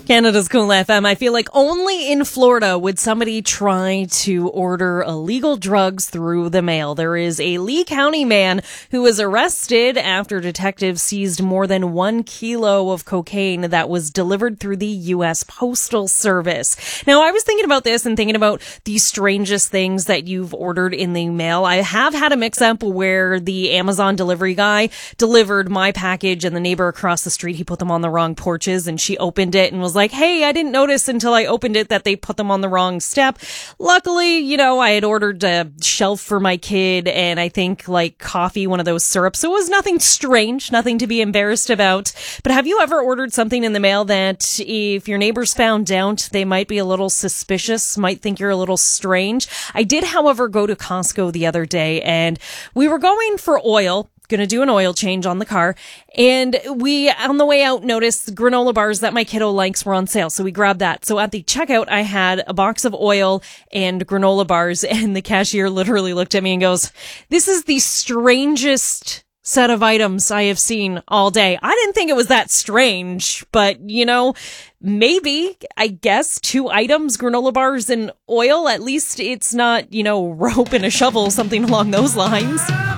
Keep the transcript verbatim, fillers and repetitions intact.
Canada's Cool F M. I feel like only in Florida would somebody try to order illegal drugs through the mail. There is a Lee County man who was arrested after detectives seized more than one kilo of cocaine that was delivered through the U S Postal Service. Now, I was thinking about this and thinking about the strangest things that you've ordered in the mail. I have had a mix-up where the Amazon delivery guy delivered my package and the neighbor across the street, he put them on the wrong porches and she opened it and was like, hey, I didn't notice until I opened it that they put them on the wrong step. Luckily, you know, I had ordered a shelf for my kid and I think like coffee, one of those syrups. So it was nothing strange, nothing to be embarrassed about. But have you ever ordered something in the mail that if your neighbors found out, they might be a little suspicious, might think you're a little strange? I did, however, go to Costco the other day and we were going for oil. Going to do an oil change on the car. And we, on the way out, noticed granola bars that my kiddo likes were on sale. So we grabbed that. So at the checkout, I had a box of oil and granola bars. And the cashier literally looked at me and goes, this is the strangest set of items I have seen all day. I didn't think it was that strange, but you know, maybe, I guess, two items, granola bars and oil. At least it's not, you know, rope and a shovel, something along those lines.